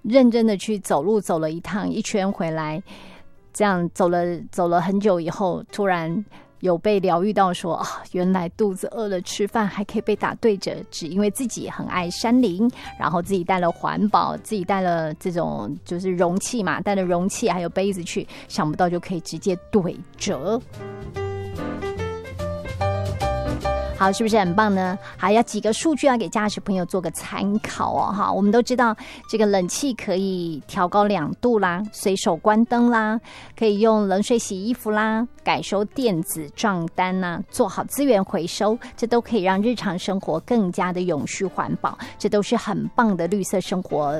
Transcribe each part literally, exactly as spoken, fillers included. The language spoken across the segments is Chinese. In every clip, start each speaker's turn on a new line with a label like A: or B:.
A: 认真的去走路，走了一趟一圈回来，这样走了走了很久以后，突然有被疗愈到说啊，原来肚子饿了吃饭还可以被打对折，只因为自己很爱山林，然后自己带了环保，自己带了这种就是容器嘛，带了容器还有杯子去，想不到就可以直接对折。好，是不是很棒呢？还要几个数据要给驾驶朋友做个参考哦。哈，我们都知道这个冷气可以调高两度啦，随手关灯啦，可以用冷水洗衣服啦，改收电子账单啦，做好资源回收，这都可以让日常生活更加的永续环保，这都是很棒的绿色生活。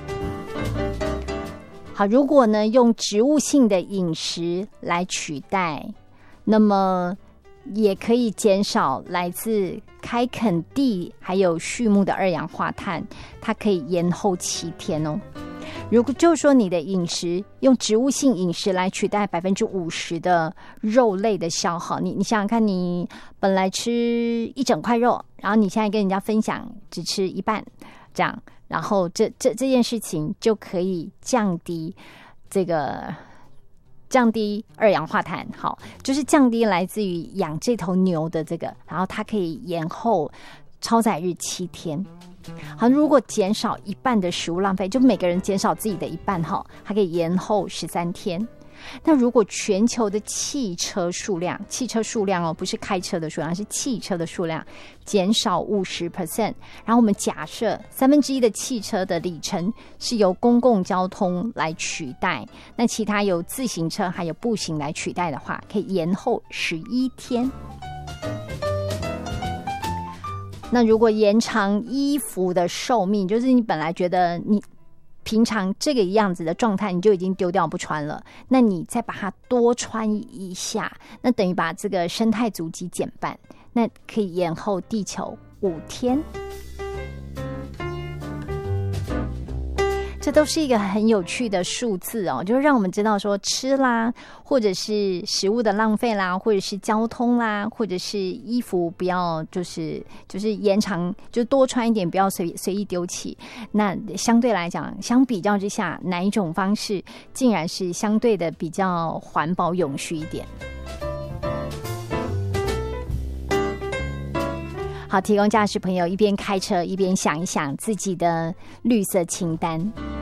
A: 好，如果呢用植物性的饮食来取代，那么也可以减少来自开垦地还有畜牧的二氧化碳，它可以延后七天哦。如果就是说你的饮食用植物性饮食来取代百分之五十的肉类的消耗，你你想想看，你本来吃一整块肉，然后你现在跟人家分享只吃一半，这样，然后这这这件事情就可以降低这个。降低二氧化碳，好，就是降低来自于养这头牛的这个，然后它可以延后超载日七天。好，如果减少一半的食物浪费，就每个人减少自己的一半哈，它可以延后十三天。那如果全球的汽车数量，汽车数量哦，不是开车的数量，是汽车的数量减少 百分之五十， 然后我们假设三分之一的汽车的里程是由公共交通来取代，那其他由自行车还有步行来取代的话，可以延后十一天。那如果延长衣服的寿命，就是你本来觉得你平常这个样子的状态你就已经丢掉不穿了，那你再把它多穿一下，那等于把这个生态足迹减半，那可以延后地球五天。这都是一个很有趣的数字哦，就是让我们知道说吃啦，或者是食物的浪费啦，或者是交通啦，或者是衣服不要就是就是延长，就多穿一点，不要随随意丢弃。那相对来讲，相比较之下，哪一种方式竟然是相对的比较环保永续一点？好，提供驾驶朋友一边开车一边想一想自己的绿色清单。